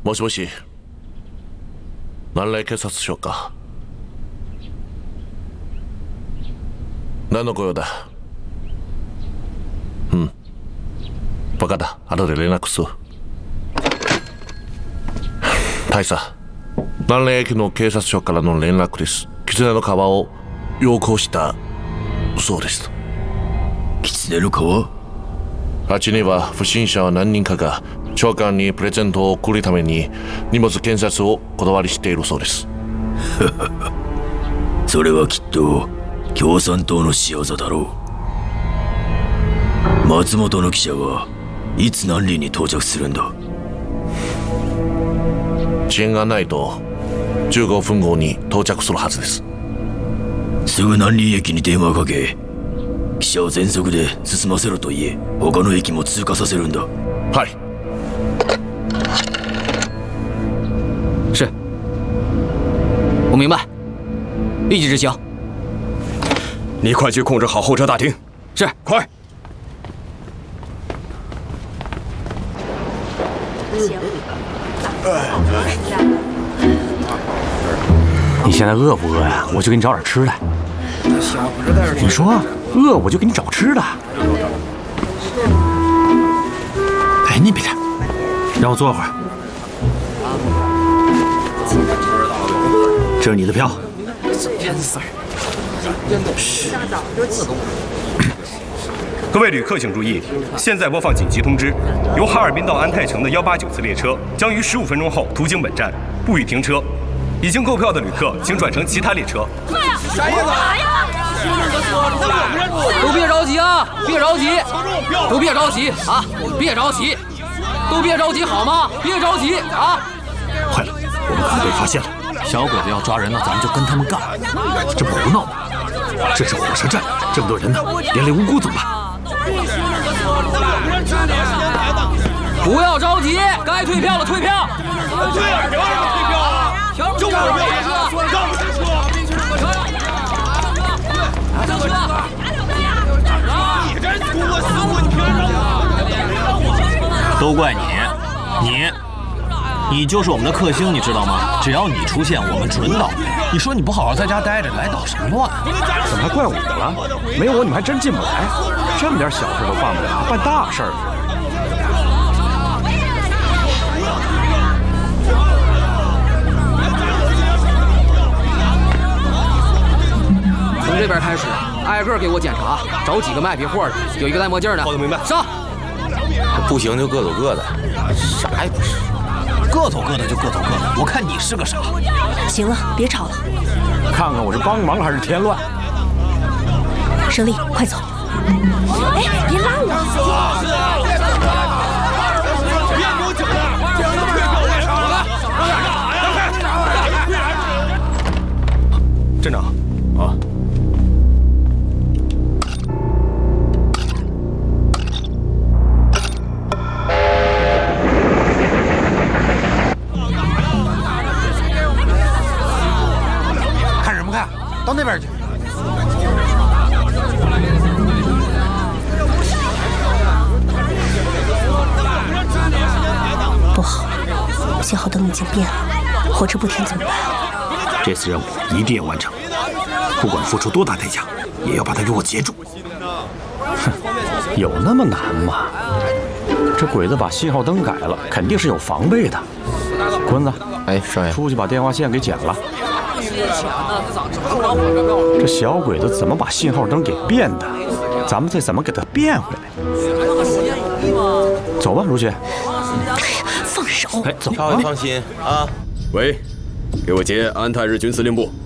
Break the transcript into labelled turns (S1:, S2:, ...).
S1: もしもし。南霊警察署か。何の御用だ。うん。バカだ。後で連絡する。大佐、南霊駅の警察署からの連絡です。狐の皮を要求したそうです。
S2: 狐の皮？
S1: あっちには不審者は何人かが長官にプレゼントを送るために荷物検察をこだわりしているそうです。
S2: それはきっと共産党の仕業だろう。松本の記者はいつ南林に到着するんだ？
S1: 遅延がないと15分後に到着するはずです。
S2: すぐ南林駅に電話かけ、記者を全速で進ませろと言え、他の駅も通過させるんだ。
S1: はい。
S3: 是，我明白，立即执行。
S4: 你快去控制好候车大厅。
S3: 是，
S4: 快。
S5: 你现在饿不饿呀？我就给你找点吃的。你说饿，我就给你找吃的。哎，你别看，让我坐会儿。这是你的票。
S4: 各位旅客请注意，现在播放紧急通知：由哈尔滨到安泰城的189次列车将于15分钟后途经本站，不予停车。已经购票的旅客，请转乘其他列车。
S3: 快呀！啥意思？都别着急啊，别着急，都别着急啊，别着急，都别着急好吗？别着急啊！
S5: 坏了，我们可能被发现了。小鬼子要抓人了，咱们就跟他们干，这不胡闹吗？这是火车站，这么多人呢，连累无辜怎么办？
S3: 不要着急，该退票了退票。对呀，有人退票啊！就我这车，上车！你这出过事故，你凭什么？
S6: 都怪你就是我们的克星，你知道吗？只要你出现，我们准倒霉。你说你不好好在家待着，来捣什么乱？
S5: 怎么还怪我了？没有我你们还真进不来，这么点小事都办不了，办大事儿。
S3: 从这边开始，挨个给我检查，找几个卖皮货的，有一个戴墨镜的。
S4: 好的，明白。
S3: 上。
S7: 不行就各走各的，啥也不是。
S6: 各走各的就各走各的，我看你是个傻。
S8: 行了，别吵了。
S5: 看看我是帮忙还是添乱？
S8: 胜利，快走！哎，别拉我！
S4: 别给我整的，这样退票外场了，让开！站长，啊。
S7: 到那边去。
S8: 不好，信号灯已经变了，火车不停怎么办？
S5: 这次任务一定要完成，不管付出多大代价，也要把它给我截住。哼，有那么难吗？这鬼子把信号灯改了，肯定是有防备的。坤子，
S7: 哎，少爷，
S5: 出去把电话线给剪了。这小鬼子怎么把信号灯给变的？咱们再怎么给他变回来？走吧，如雪。
S8: 放手！
S5: 哎，走吧。
S7: 少爷放心啊。
S4: 喂，给我接安泰日军司令部。